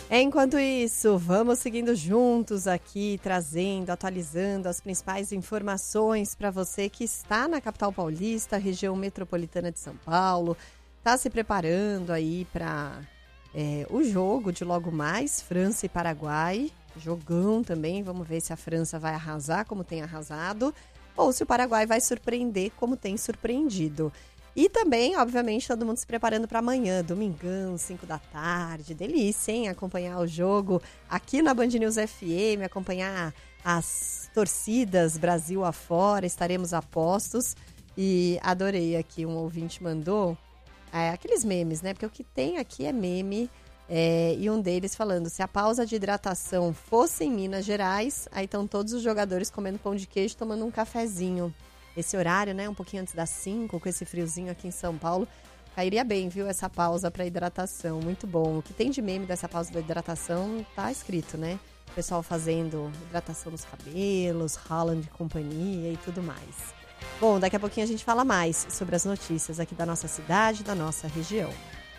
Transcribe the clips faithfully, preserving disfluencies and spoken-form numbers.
Enquanto isso, vamos seguindo juntos aqui, trazendo, atualizando as principais informações para você que está na capital paulista, região metropolitana de São Paulo, está se preparando aí para é, o jogo de logo mais, França e Paraguai, jogão também, vamos ver se a França vai arrasar como tem arrasado, ou se o Paraguai vai surpreender como tem surpreendido. E também, obviamente, todo mundo se preparando para amanhã, domingão, cinco da tarde. Delícia, hein? Acompanhar o jogo aqui na Band News F M, acompanhar as torcidas Brasil afora, estaremos a postos. E adorei aqui, um ouvinte mandou é, aqueles memes, né? Porque o que tem aqui é meme. É, e um deles falando, se a pausa de hidratação fosse em Minas Gerais, aí estão todos os jogadores comendo pão de queijo, tomando um cafezinho. Esse horário, né, um pouquinho antes das cinco, com esse friozinho aqui em São Paulo, cairia bem, viu, essa pausa para hidratação, muito bom. O que tem de meme dessa pausa da hidratação tá escrito, né? O pessoal fazendo hidratação nos cabelos, Haaland de companhia e tudo mais. Bom, daqui a pouquinho a gente fala mais sobre as notícias aqui da nossa cidade, da nossa região.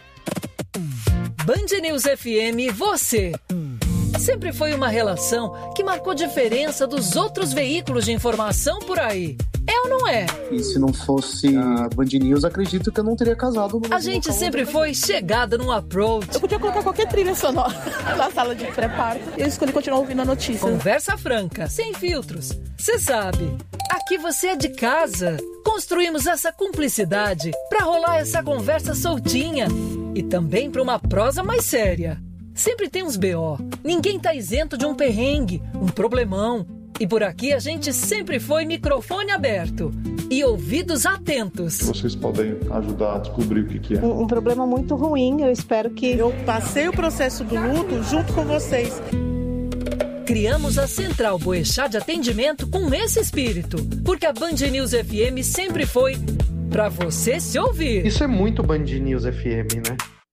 Band News F M, você... Sempre foi uma relação que marcou diferença dos outros veículos de informação por aí. É ou não é? E se não fosse a Band News, acredito que eu não teria casado. A gente sempre foi chegada num approach. Eu podia colocar qualquer trilha sonora na sala de preparo. Eu escolhi continuar ouvindo a notícia. Conversa franca, sem filtros. Você sabe, aqui você é de casa. Construímos essa cumplicidade pra rolar essa conversa soltinha. E também pra uma prosa mais séria. Sempre tem uns B O. Ninguém tá isento de um perrengue, um problemão. E por aqui a gente sempre foi microfone aberto e ouvidos atentos. Vocês podem ajudar a descobrir o que, que é. Um, um problema muito ruim, eu espero que... Eu passei o processo do luto junto com vocês. Criamos a Central Boechat de atendimento com esse espírito, porque a Band News F M sempre foi pra você se ouvir. Isso é muito Band News F M, né?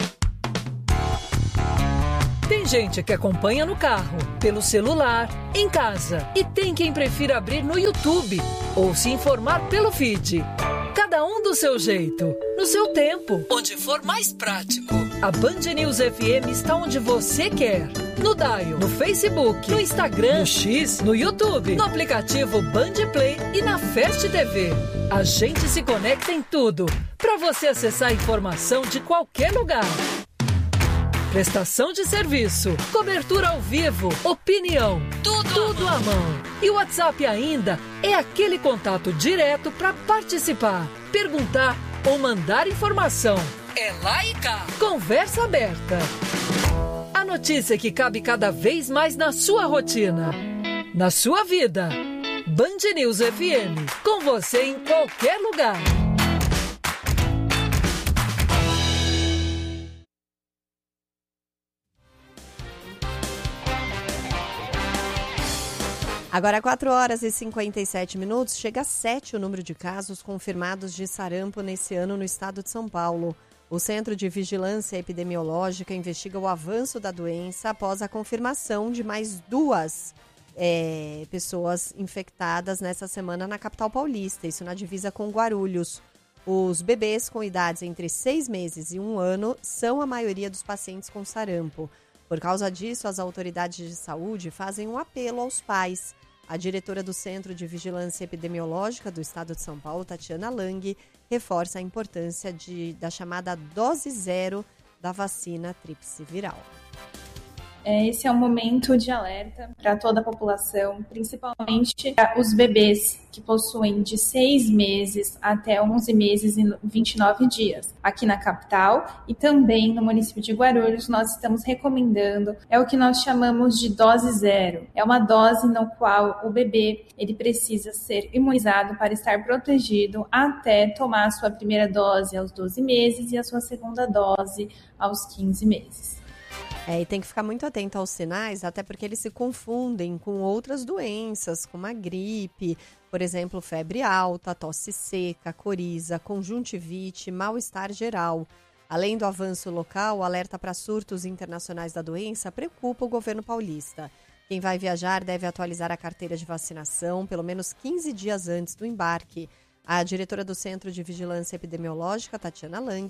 Tem gente que acompanha no carro, pelo celular, em casa. E tem quem prefira abrir no YouTube ou se informar pelo feed. Cada um do seu jeito, no seu tempo, onde for mais prático. A Band News F M está onde você quer. No Dial, no Facebook, no Instagram, no X, no YouTube, no aplicativo Band Play e na Fast T V. A gente se conecta em tudo, para você acessar a informação de qualquer lugar. Prestação de serviço, cobertura ao vivo, opinião, tudo, tudo à mão. E o WhatsApp ainda é aquele contato direto para participar, perguntar ou mandar informação. É lá e cá. Conversa aberta. A notícia que cabe cada vez mais na sua rotina, na sua vida. Band News F M, com você em qualquer lugar. Agora, quatro horas e cinquenta e sete minutos, chega a sete o número de casos confirmados de sarampo nesse ano no estado de São Paulo. O Centro de Vigilância Epidemiológica investiga o avanço da doença após a confirmação de mais duas é, pessoas infectadas nessa semana na capital paulista, isso na divisa com Guarulhos. Os bebês com idades entre seis meses e um ano são a maioria dos pacientes com sarampo. Por causa disso, as autoridades de saúde fazem um apelo aos pais. A diretora do Centro de Vigilância Epidemiológica do Estado de São Paulo, Tatiana Lang, reforça a importância de, da chamada dose zero da vacina tríplice viral. Esse é um momento de alerta para toda a população, principalmente os bebês que possuem de seis meses até onze meses e vinte e nove dias. Aqui na capital e também no município de Guarulhos, nós estamos recomendando, é o que nós chamamos de dose zero. É uma dose no qual o bebê ele precisa ser imunizado para estar protegido até tomar a sua primeira dose aos doze meses e a sua segunda dose aos quinze meses. É, e tem que ficar muito atento aos sinais, até porque eles se confundem com outras doenças, como a gripe, por exemplo, febre alta, tosse seca, coriza, conjuntivite, mal-estar geral. Além do avanço local, o alerta para surtos internacionais da doença preocupa o governo paulista. Quem vai viajar deve atualizar a carteira de vacinação pelo menos quinze dias antes do embarque. A diretora do Centro de Vigilância Epidemiológica, Tatiana Lang,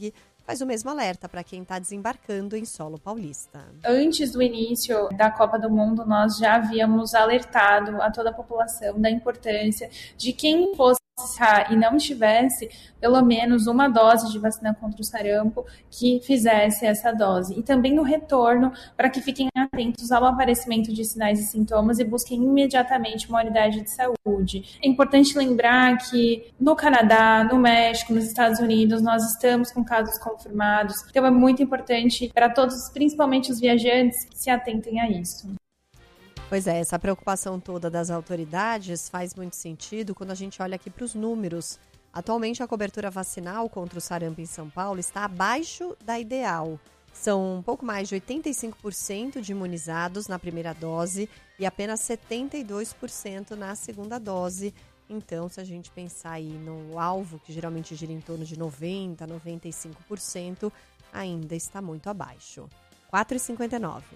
faz o mesmo alerta para quem está desembarcando em solo paulista. Antes do início da Copa do Mundo, nós já havíamos alertado a toda a população da importância de quem fosse e não tivesse pelo menos uma dose de vacina contra o sarampo, que fizesse essa dose. E também no retorno, para que fiquem atentos ao aparecimento de sinais e sintomas e busquem imediatamente uma unidade de saúde. É importante lembrar que no Canadá, no México, nos Estados Unidos, nós estamos com casos confirmados. Então é muito importante para todos, principalmente os viajantes, que se atentem a isso. Pois é, essa preocupação toda das autoridades faz muito sentido quando a gente olha aqui para os números. Atualmente, a cobertura vacinal contra o sarampo em São Paulo está abaixo da ideal. São um pouco mais de oitenta e cinco por cento de imunizados na primeira dose e apenas setenta e dois por cento na segunda dose. Então, se a gente pensar aí no alvo, que geralmente gira em torno de noventa por cento, noventa e cinco por cento, ainda está muito abaixo. quatro e cinquenta e nove.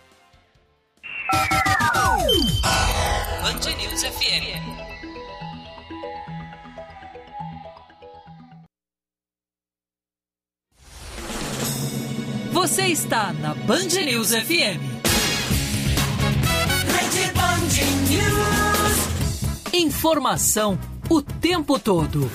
Band News F M. Você está na Band News F M. Rede Band News. Informação o tempo todo.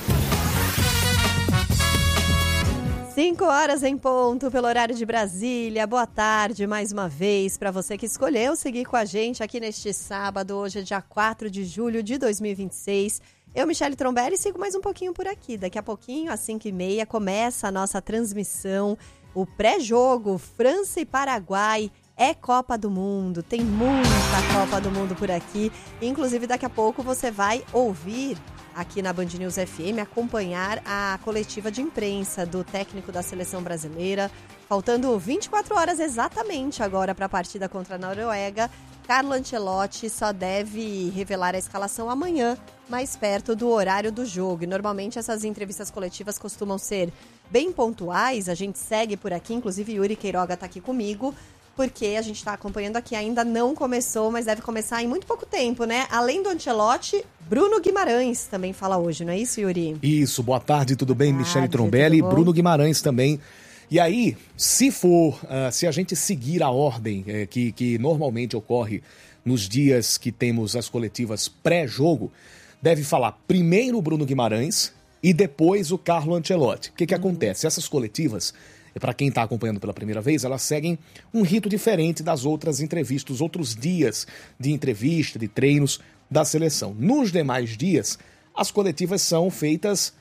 cinco horas em ponto, pelo horário de Brasília. Boa tarde mais uma vez para você que escolheu seguir com a gente aqui neste sábado. Hoje é dia quatro de julho de dois mil e vinte e seis. Eu, Michele Trombelli, sigo mais um pouquinho por aqui. Daqui a pouquinho, às cinco e meia, começa a nossa transmissão. O pré-jogo França e Paraguai é Copa do Mundo. Tem muita Copa do Mundo por aqui. Inclusive, daqui a pouco você vai ouvir aqui na Band News F M, acompanhar a coletiva de imprensa do técnico da seleção brasileira. Faltando vinte e quatro horas exatamente agora para a partida contra a Noruega, Carlo Ancelotti só deve revelar a escalação amanhã, mais perto do horário do jogo. E normalmente essas entrevistas coletivas costumam ser bem pontuais, a gente segue por aqui, inclusive Yuri Queiroga está aqui comigo, porque a gente está acompanhando aqui, ainda não começou, mas deve começar em muito pouco tempo, né? Além do Ancelotti, Bruno Guimarães também fala hoje, não é isso, Yuri? Isso, boa tarde, tudo bem? Boa Michele tarde, Trombelli, tudo bom? Bruno Guimarães também. E aí, se for, uh, se a gente seguir a ordem eh, que, que normalmente ocorre nos dias que temos as coletivas pré-jogo, deve falar primeiro o Bruno Guimarães e depois o Carlo Ancelotti. O que que Uhum. acontece? Essas coletivas, para quem está acompanhando pela primeira vez, elas seguem um rito diferente das outras entrevistas, os outros dias de entrevista, de treinos da seleção. Nos demais dias, as coletivas são feitas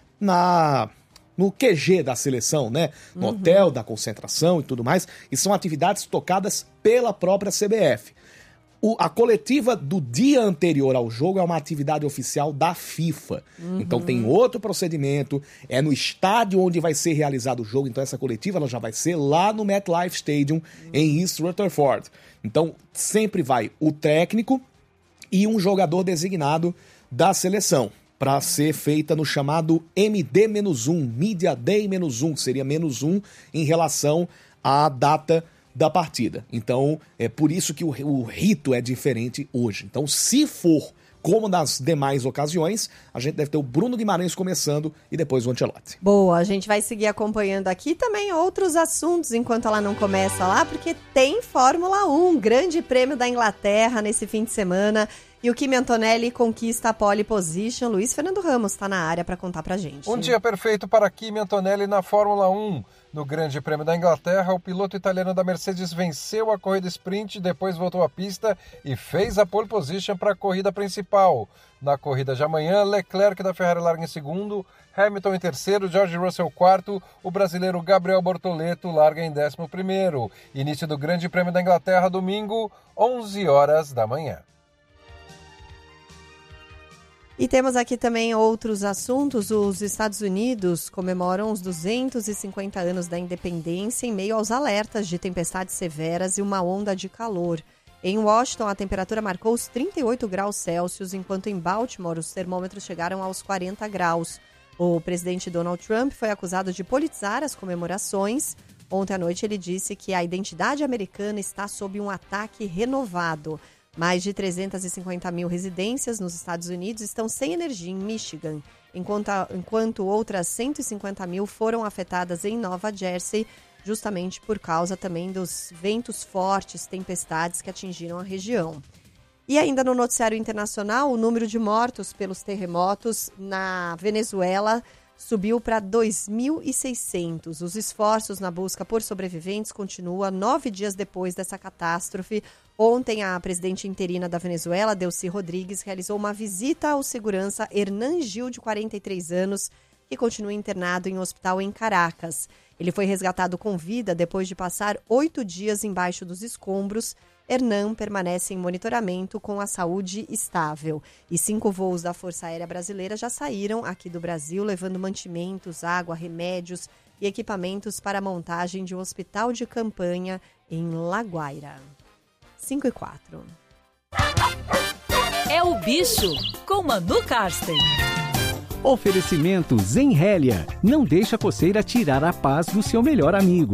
na no Q G da seleção, né? No uhum. hotel da concentração e tudo mais, e são atividades tocadas pela própria C B F. O, a coletiva do dia anterior ao jogo é uma atividade oficial da FIFA. Uhum. Então tem outro procedimento, é no estádio onde vai ser realizado o jogo, então essa coletiva ela já vai ser lá no MetLife Stadium, uhum. em East Rutherford. Então sempre vai o técnico e um jogador designado da seleção, para ser feita no chamado M D um, Media Day um, que seria menos um em relação à data da partida. Então, é por isso que o, o rito é diferente hoje. Então, se for como nas demais ocasiões, a gente deve ter o Bruno Guimarães começando e depois o Ancelotti. Boa, a gente vai seguir acompanhando aqui também outros assuntos enquanto ela não começa lá, porque tem Fórmula um, Grande Prêmio da Inglaterra nesse fim de semana. E o Kimi Antonelli conquista a pole position. Luiz Fernando Ramos está na área para contar pra gente. Um dia perfeito para Kimi Antonelli na Fórmula um. No Grande Prêmio da Inglaterra, o piloto italiano da Mercedes venceu a corrida sprint, depois voltou à pista e fez a pole position para a corrida principal. Na corrida de amanhã, Leclerc da Ferrari larga em segundo, Hamilton em terceiro, George Russell quarto, o brasileiro Gabriel Bortoleto larga em décimo primeiro. Início do Grande Prêmio da Inglaterra, domingo, onze horas da manhã. E temos aqui também outros assuntos. Os Estados Unidos comemoram os duzentos e cinquenta anos da independência em meio aos alertas de tempestades severas e uma onda de calor. Em Washington, a temperatura marcou os trinta e oito graus Celsius, enquanto em Baltimore os termômetros chegaram aos quarenta graus. O presidente Donald Trump foi acusado de politizar as comemorações. Ontem à noite ele disse que a identidade americana está sob um ataque renovado. Mais de trezentas e cinquenta mil residências nos Estados Unidos estão sem energia em Michigan. enquanto, enquanto outras cento e cinquenta mil foram afetadas em Nova Jersey, justamente por causa também dos ventos fortes, tempestades que atingiram a região. E ainda no noticiário internacional, o número de mortos pelos terremotos na Venezuela subiu para dois mil e seiscentos. Os esforços na busca por sobreviventes continuam nove dias depois dessa catástrofe. Ontem, a presidente interina da Venezuela, Delcy Rodrigues, realizou uma visita ao segurança Hernan Gil, de quarenta e três anos, que continua internado em um hospital em Caracas. Ele foi resgatado com vida depois de passar oito dias embaixo dos escombros. Hernan permanece em monitoramento com a saúde estável. E cinco voos da Força Aérea Brasileira já saíram aqui do Brasil, levando mantimentos, água, remédios e equipamentos para a montagem de um hospital de campanha em La Guaira. cinco e quatro. É o Bicho, com Manu Karsten. Oferecimento Zenrélia. Não deixa a coceira tirar a paz do seu melhor amigo.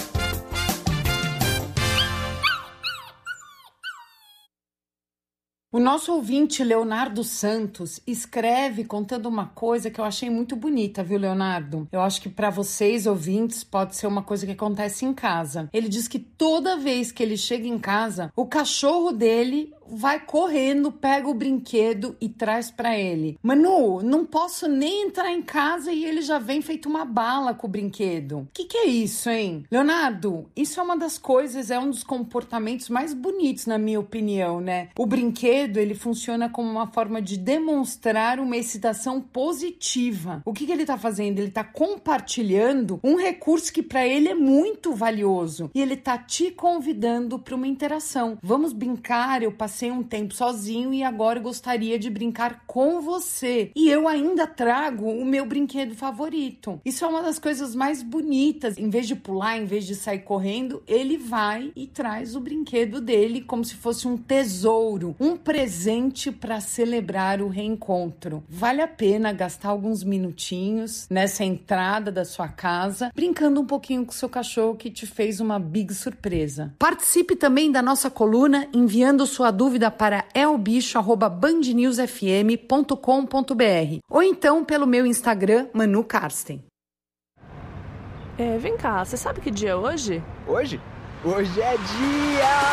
O nosso ouvinte, Leonardo Santos, escreve contando uma coisa que eu achei muito bonita, viu, Leonardo? Eu acho que para vocês, ouvintes, pode ser uma coisa que acontece em casa. Ele diz que toda vez que ele chega em casa, o cachorro dele vai correndo, pega o brinquedo e traz pra ele. Manu, não posso nem entrar em casa e ele já vem feito uma bala com o brinquedo. Que que é isso, hein? Leonardo, isso é uma das coisas, é um dos comportamentos mais bonitos, na minha opinião, né? O brinquedo, ele funciona como uma forma de demonstrar uma excitação positiva. O que que ele tá fazendo? Ele tá compartilhando um recurso que pra ele é muito valioso. E ele tá te convidando pra uma interação. Vamos brincar, eu passei um tempo sozinho e agora eu gostaria de brincar com você. E eu ainda trago o meu brinquedo favorito. Isso é uma das coisas mais bonitas. Em vez de pular, em vez de sair correndo, ele vai e traz o brinquedo dele como se fosse um tesouro, um presente para celebrar o reencontro. Vale a pena gastar alguns minutinhos nessa entrada da sua casa, brincando um pouquinho com o seu cachorro que te fez uma big surpresa. Participe também da nossa coluna enviando sua dúvida para elbicho arroba band news f m ponto com ponto b r ou então pelo meu Instagram, Manu Karsten. É, vem cá, você sabe que dia é hoje? Hoje? Hoje é dia...